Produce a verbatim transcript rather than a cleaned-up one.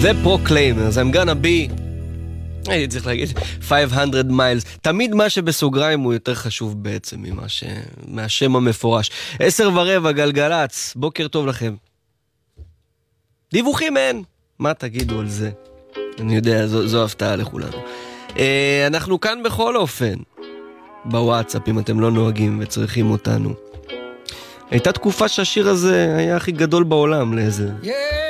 The Proclaimers, I'm gonna be, הייתי צריך להגיד, five hundred miles. תמיד מה שבסוגריים הוא יותר חשוב בעצם ממה ש... מהשם המפורש. עשר ורבע, גלגלץ, בוקר טוב לכם. דיווחים אין, מה תגידו על זה? אני יודע, זו, זו הפתעה לכולנו. אה, אנחנו כאן בכל אופן, בוואטסאפ, אם אתם לא נוהגים וצריכים אותנו. הייתה תקופה שהשיר הזה היה הכי גדול בעולם לאיזה... Yeah.